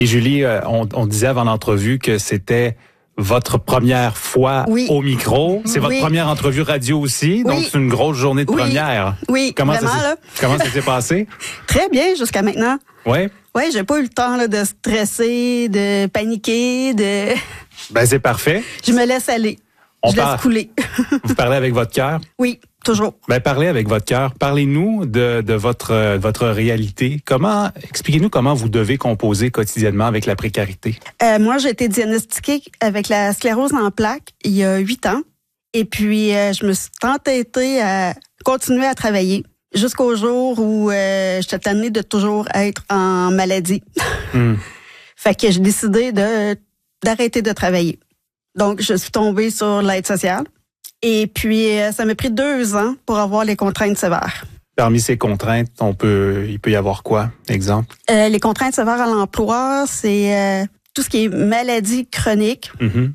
Et Julie, on disait avant l'entrevue que c'était votre première fois au micro. C'est votre première entrevue radio aussi, donc c'est une grosse journée de première. Oui, comment vraiment, ça s'est passé? Très bien jusqu'à maintenant. Oui? Oui, j'ai pas eu le temps là, de stresser, de paniquer, de... Ben c'est parfait. Je me laisse aller. Je laisse couler. Vous parlez avec votre cœur? Oui, toujours. Ben parlez avec votre cœur. Parlez-nous de votre réalité. Expliquez-nous comment vous devez composer quotidiennement avec la précarité. Moi, j'ai été diagnostiquée avec la sclérose en plaques il y a 8 ans. Et puis, je me suis entêtée à continuer à travailler jusqu'au jour où j'étais tannée de toujours être en maladie. Fait que j'ai décidé d'arrêter de travailler. Donc, je suis tombée sur l'aide sociale. Et puis, ça m'a pris 2 ans pour avoir les contraintes sévères. Parmi ces contraintes, il peut y avoir quoi, exemple? Les contraintes sévères à l'emploi, c'est tout ce qui est maladie chronique,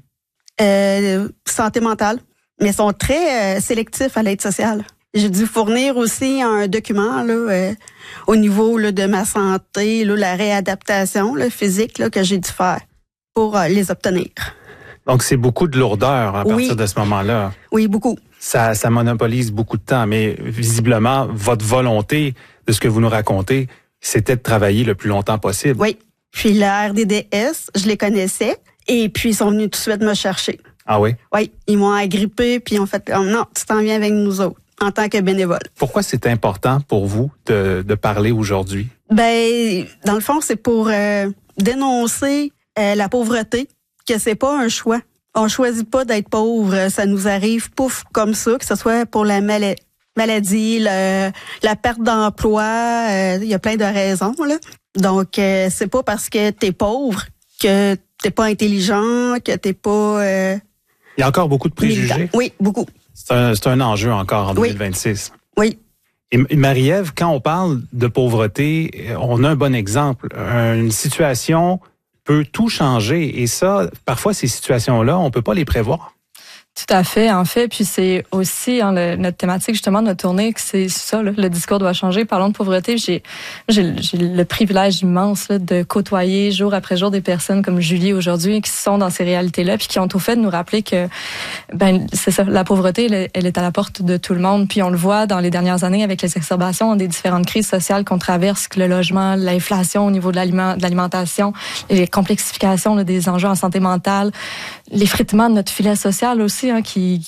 santé mentale, mais sont très sélectifs à l'aide sociale. J'ai dû fournir aussi un document là, au niveau là, de ma santé, là, la réadaptation là, physique là, que j'ai dû faire pour les obtenir. Donc, c'est beaucoup de lourdeur à partir de ce moment-là. Oui, beaucoup. Ça monopolise beaucoup de temps, mais visiblement, votre volonté de ce que vous nous racontez, c'était de travailler le plus longtemps possible. Oui. Puis la RDDS, je les connaissais, et puis ils sont venus tout de suite me chercher. Ah oui? Oui, ils m'ont agrippé, puis ils ont fait « Non, tu t'en viens avec nous autres, en tant que bénévole. » Pourquoi c'est important pour vous de parler aujourd'hui? Ben, dans le fond, c'est pour dénoncer la pauvreté, que c'est pas un choix. On choisit pas d'être pauvre, ça nous arrive pouf comme ça, que ce soit pour la maladie, la perte d'emploi, il y a plein de raisons là. Donc c'est pas parce que t'es pauvre que t'es pas intelligent, que t'es pas il y a encore beaucoup de préjugés. Militant. Oui, beaucoup. C'est un enjeu encore en 2026. Oui. Et Marie-Ève, quand on parle de pauvreté, on a un bon exemple, une situation peut tout changer. Et ça, parfois, ces situations-là, on peut pas les prévoir. Tout à fait, en fait. Puis c'est aussi notre thématique, justement, de notre tournée, que c'est ça, là, le discours doit changer. Parlons de pauvreté. J'ai le privilège immense là, de côtoyer jour après jour des personnes comme Julie aujourd'hui qui sont dans ces réalités-là, puis qui ont tout fait de nous rappeler que, c'est ça, la pauvreté, elle est à la porte de tout le monde. Puis on le voit dans les dernières années avec les exacerbations des différentes crises sociales qu'on traverse, le logement, l'inflation au niveau de l'alimentation, les complexifications là, des enjeux en santé mentale, l'effritement de notre filet social aussi, qui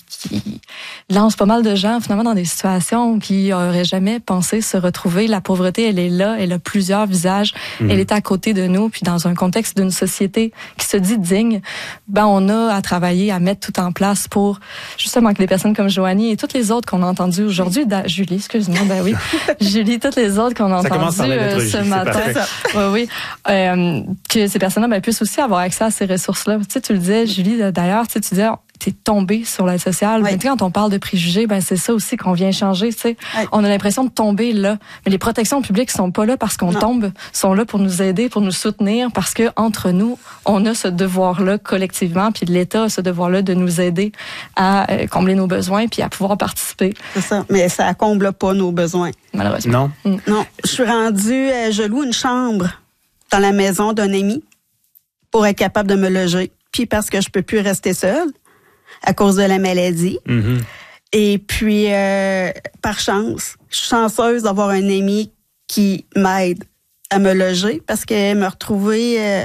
lance pas mal de gens finalement dans des situations qui n'auraient jamais pensé se retrouver. La pauvreté, elle est là, elle a plusieurs visages, elle est à côté de nous, puis dans un contexte d'une société qui se dit digne, on a à travailler, à mettre tout en place pour justement que des personnes comme Joanie et toutes les autres qu'on a entendues aujourd'hui, Julie, excuse-moi, Julie, toutes les autres qu'on a entendues ce matin, que ces personnes-là puissent aussi avoir accès à ces ressources-là. Tu sais, tu le disais, Julie, d'ailleurs, tu disais, t'es tombé sur l'aide sociale. Oui. Quand on parle de préjugés, c'est ça aussi qu'on vient changer. Tu sais, on a l'impression de tomber là, mais les protections publiques sont pas là parce qu'on tombe, sont là pour nous aider, pour nous soutenir, parce que entre nous, on a ce devoir-là collectivement, puis l'État a ce devoir-là de nous aider à combler nos besoins, puis à pouvoir participer. C'est ça, mais ça comble pas nos besoins. Malheureusement. Non, je suis rendue, je loue une chambre dans la maison d'un ami pour être capable de me loger, puis parce que je peux plus rester seule à cause de la maladie. Et puis, par chance, je suis chanceuse d'avoir un ami qui m'aide à me loger parce que me retrouver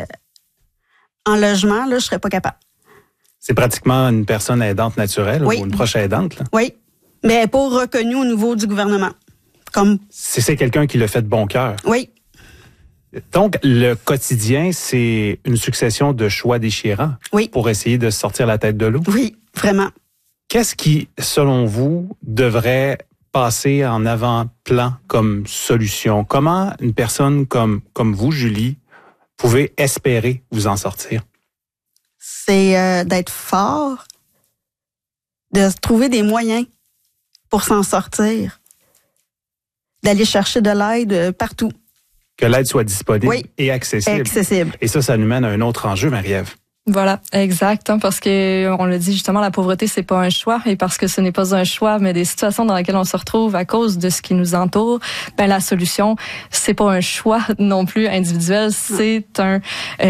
en logement, là, je serais pas capable. C'est pratiquement une personne aidante naturelle ou une proche aidante, là? Oui, mais elle n'est pas reconnue au niveau du gouvernement. C'est quelqu'un qui le fait de bon cœur. Oui. Donc, le quotidien, c'est une succession de choix déchirants pour essayer de sortir la tête de l'eau? Oui, vraiment. Qu'est-ce qui, selon vous, devrait passer en avant-plan comme solution? Comment une personne comme vous, Julie, pouvez espérer vous en sortir? C'est d'être fort, de trouver des moyens pour s'en sortir, d'aller chercher de l'aide partout. Que l'aide soit disponible et accessible. Et ça nous mène à un autre enjeu, Marie-Ève. Voilà, exact, parce que on le dit justement, la pauvreté c'est pas un choix, et parce que ce n'est pas un choix, mais des situations dans lesquelles on se retrouve à cause de ce qui nous entoure, la solution c'est pas un choix non plus individuel, c'est un